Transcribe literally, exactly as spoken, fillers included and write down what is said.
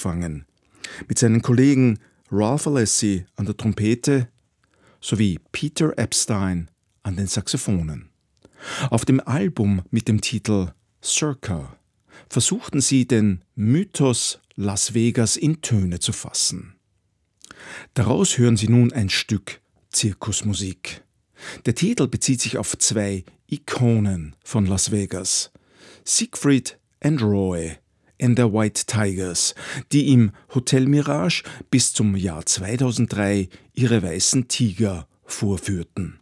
anzufangen. Mit seinen Kollegen Ralph Alessi an der Trompete sowie Peter Epstein an den Saxophonen. Auf dem Album mit dem Titel Circa versuchten sie, den Mythos Las Vegas in Töne zu fassen. Daraus hören Sie nun ein Stück Zirkusmusik. Der Titel bezieht sich auf zwei Ikonen von Las Vegas, Siegfried and Roy and the White Tigers, die im Hotel Mirage bis zum Jahr zweitausenddrei ihre weißen Tiger vorführten.